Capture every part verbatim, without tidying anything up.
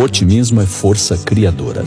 otimismo é força criadora.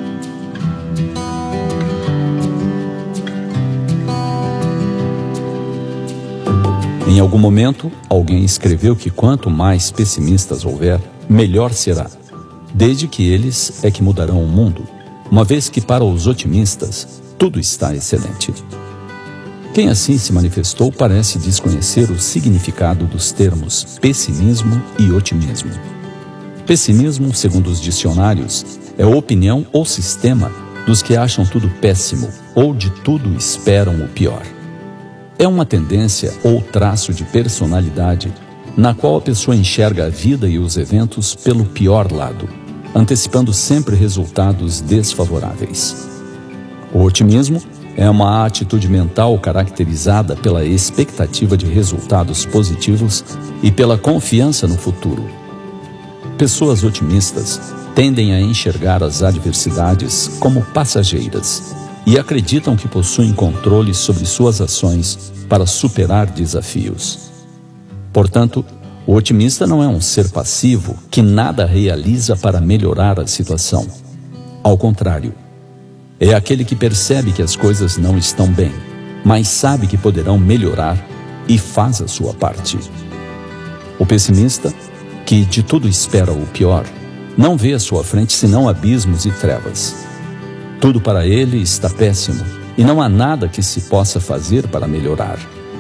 Em algum momento, alguém escreveu que quanto mais pessimistas houver, melhor será, desde que eles é que mudarão o mundo, uma vez que para os otimistas tudo está excelente. Quem assim se manifestou parece desconhecer o significado dos termos pessimismo e otimismo. Pessimismo, segundo os dicionários, é a opinião ou sistema dos que acham tudo péssimo ou de tudo esperam o pior. É uma tendência ou traço de personalidade na qual a pessoa enxerga a vida e os eventos pelo pior lado, antecipando sempre resultados desfavoráveis. O otimismo é uma atitude mental caracterizada pela expectativa de resultados positivos e pela confiança no futuro. Pessoas otimistas tendem a enxergar as adversidades como passageiras e acreditam que possuem controle sobre suas ações para superar desafios. Portanto, o otimista não é um ser passivo que nada realiza para melhorar a situação. Ao contrário, é aquele que percebe que as coisas não estão bem, mas sabe que poderão melhorar e faz a sua parte. O pessimista, que de tudo espera o pior, não vê à sua frente senão abismos e trevas. Tudo para ele está péssimo e não há nada que se possa fazer para melhorar.